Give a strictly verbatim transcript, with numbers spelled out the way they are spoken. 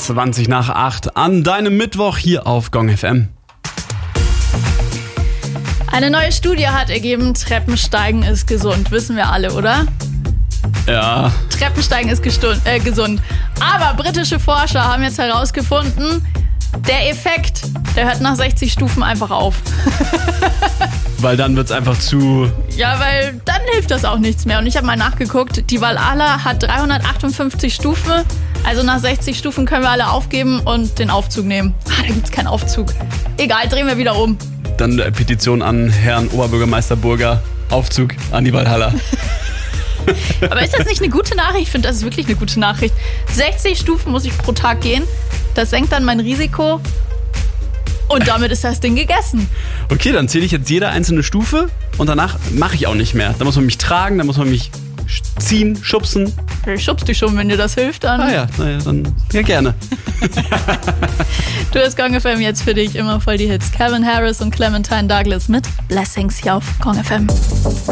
zwanzig nach acht an deinem Mittwoch hier auf Gong F M. Eine neue Studie hat ergeben, Treppensteigen ist gesund. Wissen wir alle, oder? Ja. Treppensteigen ist gestund, äh, gesund. Aber britische Forscher haben jetzt herausgefunden, der Effekt, der hört nach sechzig Stufen einfach auf. Weil dann wird's einfach zu... Ja, weil dann hilft das auch nichts mehr. Und ich habe mal nachgeguckt, die Valhalla hat dreihundertachtundfünfzig Stufen. Also nach sechzig Stufen können wir alle aufgeben und den Aufzug nehmen. Ah, da gibt's keinen Aufzug. Egal, drehen wir wieder um. Dann äh, Petition an Herrn Oberbürgermeister Burger. Aufzug an die Valhalla. Aber ist das nicht eine gute Nachricht? Ich finde, das ist wirklich eine gute Nachricht. sechzig Stufen muss ich pro Tag gehen. Das senkt dann mein Risiko. Und damit ist das Ding gegessen. Okay, dann zähle ich jetzt jede einzelne Stufe und danach mache ich auch nicht mehr. Da muss man mich tragen, da muss man mich ziehen, schubsen. Ich schubst dich schon, wenn dir das hilft, dann. Ah ja, naja, dann ja gerne. Du hast Gong F M jetzt für dich immer voll die Hits. Calvin Harris und Clementine Douglas mit Blessings hier auf Gong F M.